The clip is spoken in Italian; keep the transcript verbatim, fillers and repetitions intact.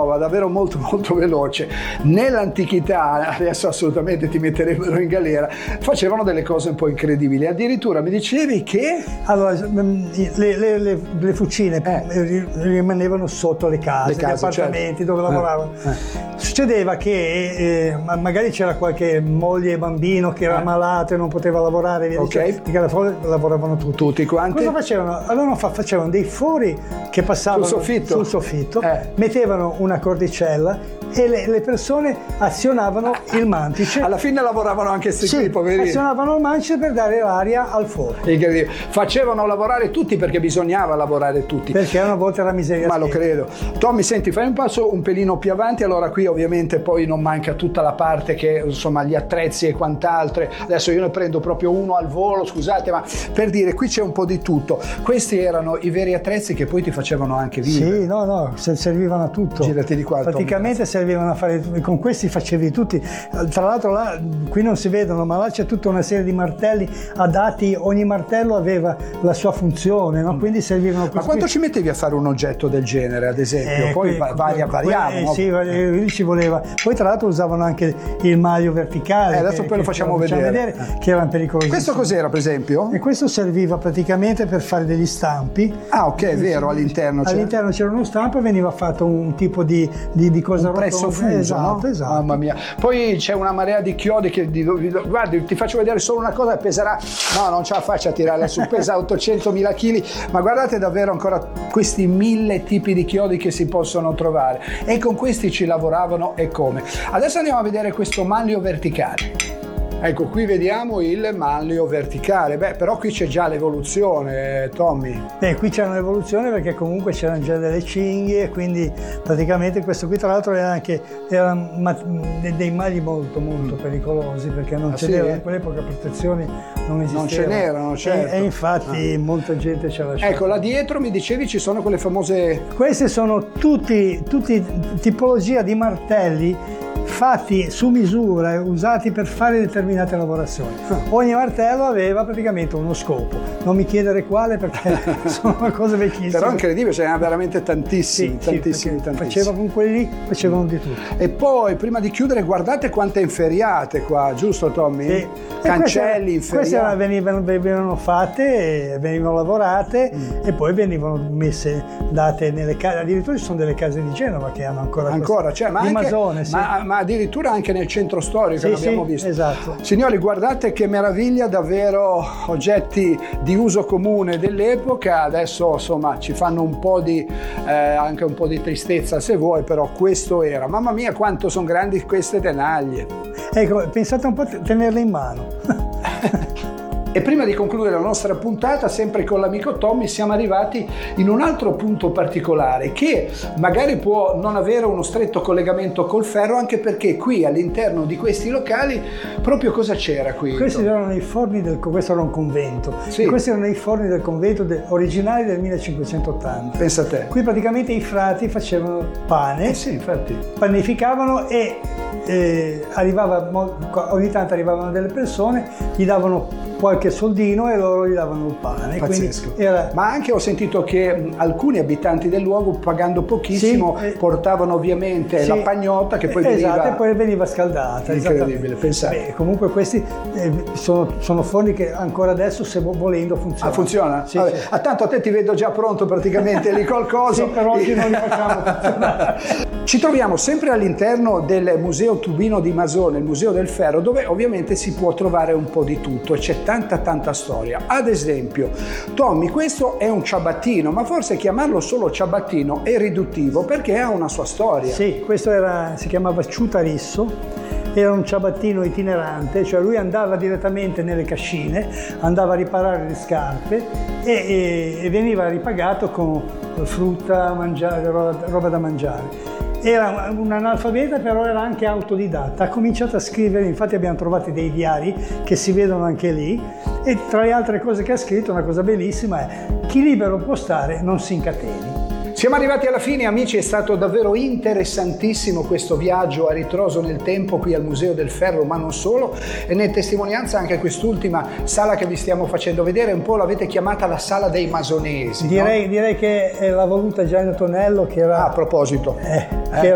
roba davvero molto molto veloce. Nell'antichità, adesso assolutamente ti metterebbero in galera, facevano delle cose un po' incredibili. Addirittura mi dicevi che allora le, le, le, le fucine eh. rimanevano sotto le case, le case gli appartamenti, certo, dove lavoravano. Eh. Eh. Succedeva che eh, magari c'era qualche moglie e bambino che era eh. malato e non poteva lavorare, via okay. dicendo, perché lavoravano tutti. Tutti quanti? Cosa facevano? Allora facevano dei fori che passavano sul soffitto, sul soffitto eh. mettevano una cordicella e le, le persone azionavano il mantice. Alla fine lavoravano anche questi sì, poverini. Azionavano il mantice per dare l'aria al forno. Facevano lavorare tutti perché bisognava lavorare tutti. Perché una volta era miseria. Ma lo credo. Tommy, senti, fai un passo un pelino più avanti. Allora qui ovviamente poi non manca tutta la parte che insomma gli attrezzi e quant'altro. Adesso io ne prendo proprio uno al volo, scusate, ma per dire qui c'è un po' di tutto. Questi erano i veri attrezzi che poi ti facevano anche vivere. Sì, no, no, servivano a tutto. Girati di qua. Praticamente Tommy. Servivano a fare, con questi facevi tutti. Tra l'altro là, qui non si vedono, ma là c'è tutta una serie di martelli adatti, ogni martello aveva la sua funzione, no? Quindi servivano. Ma quanto ci mettevi a fare un oggetto del genere, ad esempio? Eh, poi qui, varia, variava. Eh, no? sì, eh, ci voleva. Poi tra l'altro usavano anche il maglio verticale. Eh, adesso che, poi lo facciamo vedere. vedere eh. Che erano pericolosi. Questo cos'era, per esempio? E questo serviva praticamente per fare degli stampi. Ah, ok, è vero, all'interno c'era. All'interno c'era uno stampo e veniva fatto un tipo di, di, di cosa un presso fuso, esatto, no? Esatto. Mamma mia. Poi c'è una marea di chiodi che di, di, guardi, ti faccio vedere solo una cosa, peserà, no, non ce la faccio a tirarla su, pesa ottocentomila chili, ma guardate davvero ancora questi mille tipi di chiodi che si possono trovare, e con questi ci lavoravano e come. Adesso andiamo a vedere questo maglio verticale. Ecco, qui vediamo il maglio verticale. Beh, però qui c'è già l'evoluzione, Tommy. Beh, qui c'è un'evoluzione perché comunque c'erano già delle cinghie, quindi praticamente questo qui tra l'altro era anche erano dei magli molto molto pericolosi, perché non ah, c'era sì? in quell'epoca protezioni non esistevano. Non ce n'erano, certo. E, e infatti ah. molta gente ce l'ha lasciata. Ecco, là dietro mi dicevi ci sono quelle famose... Queste sono tutti, tutti tipologia di martelli fatti su misura e usati per fare determinate lavorazioni. Ogni martello aveva praticamente uno scopo, non mi chiedere quale perché sono cose vecchissime. Però incredibile, ce n'erano veramente tantissimi, sì, tantissimi, sì, tantissimi. Faceva con quelli, facevano di tutto. E poi, prima di chiudere, guardate quante inferiate qua, giusto Tommy? Sì. Cancelli, inferiate. Queste venivano, venivano fatte, venivano lavorate mm. e poi venivano messe, date nelle case, addirittura ci sono delle case di Genova che hanno ancora Ancora, cioè, ma di anche, Masone, sì. ma, ma addirittura anche nel centro storico, sì, l'abbiamo sì, visto. Esatto. Signori, guardate che meraviglia, davvero oggetti di uso comune dell'epoca. Adesso insomma ci fanno un po' di eh, anche un po' di tristezza se vuoi, però questo era. Mamma mia quanto sono grandi queste tenaglie. Ecco, pensate un po' a tenerle in mano. E prima di concludere la nostra puntata, sempre con l'amico Tommy, siamo arrivati in un altro punto particolare che magari può non avere uno stretto collegamento col ferro, anche perché qui all'interno di questi locali proprio cosa c'era qui? Questi erano i forni del questo era un convento. Sì. E questi erano i forni del convento de, originali del millecinquecentottanta. Pensa a te. Qui praticamente i frati facevano pane, eh sì, infatti. panificavano e eh, arrivava ogni tanto arrivavano delle persone, gli davano qualche soldino e loro gli davano il pane. Pazzesco. Era... Ma anche ho sentito che mh, alcuni abitanti del luogo, pagando pochissimo, sì, portavano ovviamente sì, la pagnotta che poi esatto, veniva... e poi veniva scaldata. Incredibile, pensate. Beh, comunque questi eh, sono, sono forni che ancora adesso, se volendo, funzionano. Ah, funziona? Sì, Vabbè. sì. Ah, tanto a te ti vedo già pronto praticamente lì col coso. Sì, però oggi non li facciamo funzionare. Ci troviamo sempre all'interno del Museo Tubino di Masone, il Museo del Ferro, dove ovviamente si può trovare un po' di tutto e c'è tanta tanta storia. Ad esempio, Tommy, questo è un ciabattino, ma forse chiamarlo solo ciabattino è riduttivo perché ha una sua storia. Sì, questo era, si chiamava ciutarisso, era un ciabattino itinerante, cioè lui andava direttamente nelle cascine, andava a riparare le scarpe e, e, e veniva ripagato con frutta, mangiare, roba, roba da mangiare. Era un analfabeta, però era anche autodidatta. Ha cominciato a scrivere, infatti abbiamo trovato dei diari che si vedono anche lì, e tra le altre cose che ha scritto, una cosa bellissima è: chi libero può stare non si incateni. Siamo arrivati alla fine, amici, è stato davvero interessantissimo questo viaggio a ritroso nel tempo qui al Museo del Ferro, ma non solo, e ne testimonianza anche quest'ultima sala che vi stiamo facendo vedere, un po' l'avete chiamata la sala dei masonesi. Direi, no? direi che l'ha voluta Gianni Tonello, che era... Ah, a proposito. Eh, eh. che era